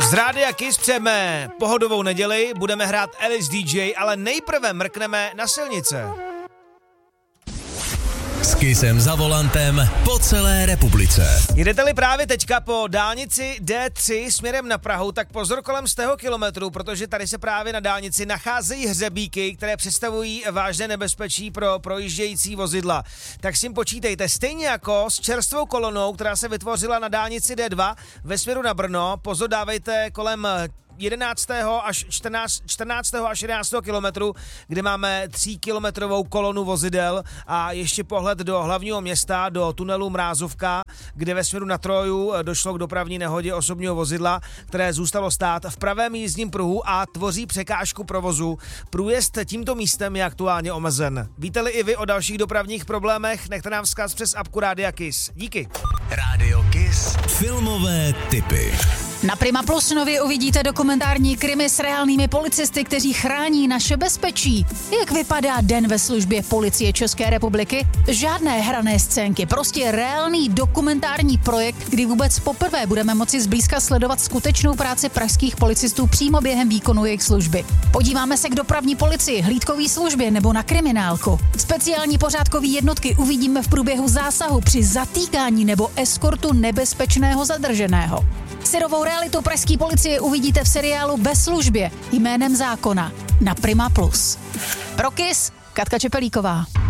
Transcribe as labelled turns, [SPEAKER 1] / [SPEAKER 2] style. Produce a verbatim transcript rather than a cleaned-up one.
[SPEAKER 1] Z Rádia Kiss přejeme pohodovou neděli, budeme hrát Alice D J, ale nejprve mrkneme na silnice.
[SPEAKER 2] S Kissem za volantem po celé republice.
[SPEAKER 1] Jdete-li právě teďka po dálnici D tři směrem na Prahu, tak pozor kolem stého kilometru, protože tady se právě na dálnici nacházejí hřebíky, které představují vážné nebezpečí pro projíždějící vozidla. Tak s tím počítejte. Stejně jako s čerstvou kolonou, která se vytvořila na dálnici D dva ve směru na Brno, pozor dávejte kolem jedenáctého až čtrnáctého až jedenáctého kilometru, kde máme tříkilometrovou kolonu vozidel a ještě pohled do hlavního města, do tunelu Mrázovka, kde ve směru na Troju došlo k dopravní nehodě osobního vozidla, které zůstalo stát v pravém jízdním pruhu a tvoří překážku provozu. Průjezd tímto místem je aktuálně omezen. Víte-li i vy o dalších dopravních problémech, nechte nám vzkaz přes apku Rádia Kiss. Díky.
[SPEAKER 2] Rádio Kiss. Filmové tipy.
[SPEAKER 3] Na Prima Plus nově uvidíte dokumentární krimi s reálnými policisty, kteří chrání naše bezpečí. Jak vypadá den ve službě Policie České republiky? Žádné hrané scénky, prostě reálný dokumentární projekt, kdy vůbec poprvé budeme moci zblízka sledovat skutečnou práci pražských policistů přímo během výkonu jejich služby. Podíváme se k dopravní policii, hlídkové službě nebo na kriminálku. Speciální pořádkové jednotky uvidíme v průběhu zásahu při zatýkání nebo eskortu nebezpečného zadrženého. Syrovou realitu pražské policie uvidíte v seriálu Ve službě jménem zákona na Prima Plus. Pro Kiss, Katka Čepelíková.